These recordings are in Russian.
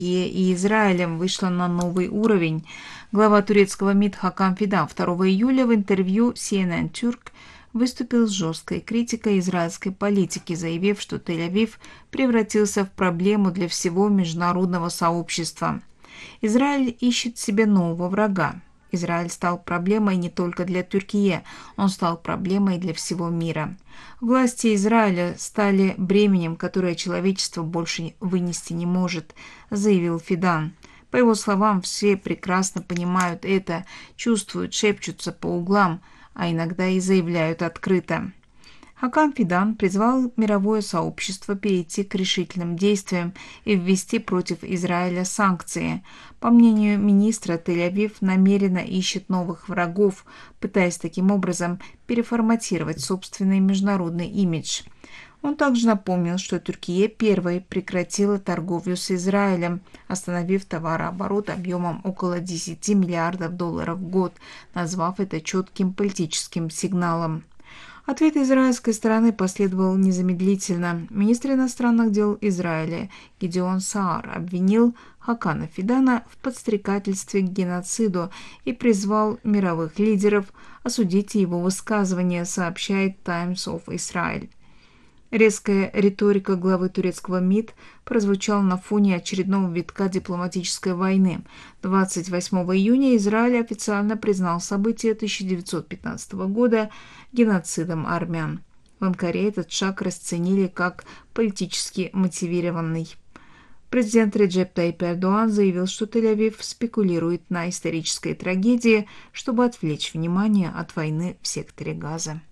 и Израилем вышла на новый уровень. Глава турецкого МИД Хакам Фидан 2 июля в интервью CNN Turk выступил с жесткой критикой израильской политики, заявив, что Тель-Авив превратился в проблему для всего международного сообщества. Израиль ищет себе нового врага. Израиль стал проблемой не только для Турции, он стал проблемой для всего мира. Власти Израиля стали бременем, которое человечество больше вынести не может, заявил Фидан. По его словам, все прекрасно понимают это, чувствуют, шепчутся по углам, а иногда и заявляют открыто. Хакам Фидан призвал мировое сообщество перейти к решительным действиям и ввести против Израиля санкции. По мнению министра, Тель-Авив намеренно ищет новых врагов, пытаясь таким образом переформатировать собственный международный имидж. Он также напомнил, что Турция первой прекратила торговлю с Израилем, остановив товарооборот объемом около 10 миллиардов долларов в год, назвав это четким политическим сигналом. Ответ израильской стороны последовал незамедлительно. Министр иностранных дел Израиля Гидеон Саар обвинил Хакана Фидана в подстрекательстве к геноциду и призвал мировых лидеров осудить его высказывания, сообщает Times of Israel. Резкая риторика главы турецкого МИД прозвучала на фоне очередного витка дипломатической войны. 28 июня Израиль официально признал события 1915 года геноцидом армян. В Анкаре этот шаг расценили как политически мотивированный. Президент Реджеп Тайип Эрдоан заявил, что Тель-Авив спекулирует на исторической трагедии, чтобы отвлечь внимание от войны в секторе Газа.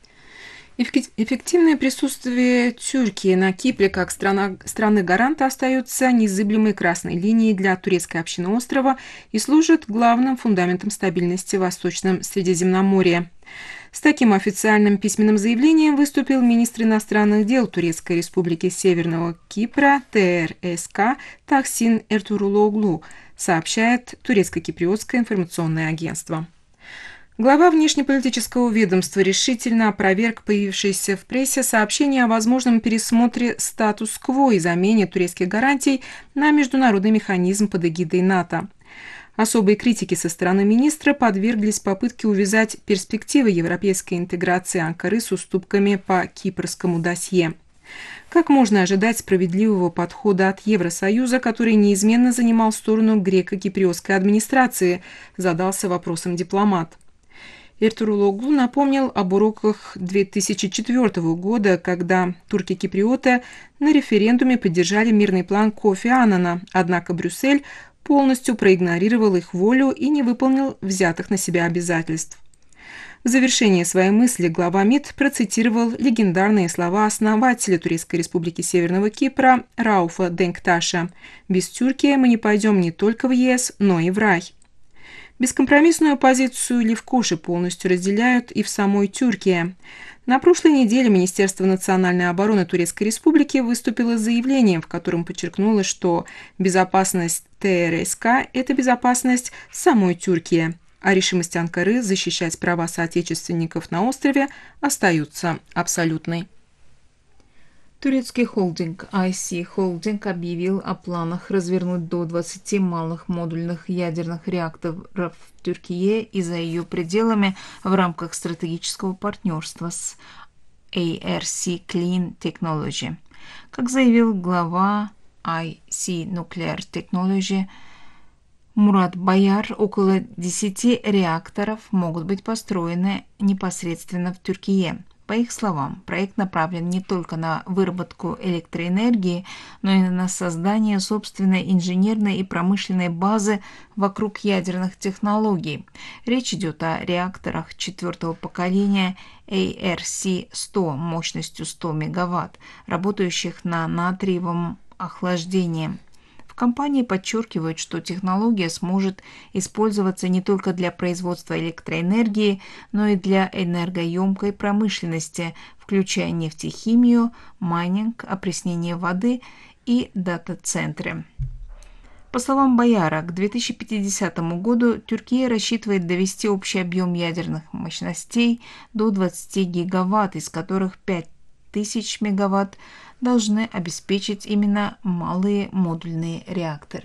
Эффективное присутствие Тюркии на Кипре как страны-гаранта остается незыблемой красной линией для турецкой общины острова и служит главным фундаментом стабильности в Восточном Средиземноморье. С таким официальным письменным заявлением выступил министр иностранных дел Турецкой Республики Северного Кипра ТРСК Тахсин Эртурулоглу, сообщает турецко-киприотское информационное агентство. Глава внешнеполитического ведомства решительно опроверг появившееся в прессе сообщение о возможном пересмотре статус-кво и замене турецких гарантий на международный механизм под эгидой НАТО. Особой критике со стороны министра подверглись попытки увязать перспективы европейской интеграции Анкары с уступками по кипрскому досье. Как можно ожидать справедливого подхода от Евросоюза, который неизменно занимал сторону греко-киприотской администрации, задался вопросом дипломат. Эртурулоглу напомнил об уроках 2004 года, когда турки-киприоты на референдуме поддержали мирный план Кофи Аннана, однако Брюссель полностью проигнорировал их волю и не выполнил взятых на себя обязательств. В завершение своей мысли глава МИД процитировал легендарные слова основателя Турецкой Республики Северного Кипра Рауфа Денкташа: «Без Тюркии мы не пойдем не только в ЕС, но и в рай». Бескомпромиссную позицию левкоши полностью разделяют и в самой Тюркии. На прошлой неделе Министерство национальной обороны Турецкой Республики выступило с заявлением, в котором подчеркнуло, что безопасность ТРСК – это безопасность самой Тюркии, а решимость Анкары защищать права соотечественников на острове остаются абсолютной. Турецкий холдинг IC Holding объявил о планах развернуть до 20 малых модульных ядерных реакторов в Турции и за ее пределами в рамках стратегического партнерства с ARC Clean Technology. Как заявил глава IC Nuclear Technology Мурат Баяр, около 10 реакторов могут быть построены непосредственно в Турции. По их словам, проект направлен не только на выработку электроэнергии, но и на создание собственной инженерной и промышленной базы вокруг ядерных технологий. Речь идет о реакторах четвертого поколения ARC-100 мощностью 100 МВт, работающих на натриевом охлаждении. В компании подчеркивают, что технология сможет использоваться не только для производства электроэнергии, но и для энергоемкой промышленности, включая нефтехимию, майнинг, опреснение воды и дата-центры. По словам Баяра, к 2050 году Турция рассчитывает довести общий объем ядерных мощностей до 20 гигаватт, из которых 5000 мегаватт должны обеспечить именно малые модульные реакторы.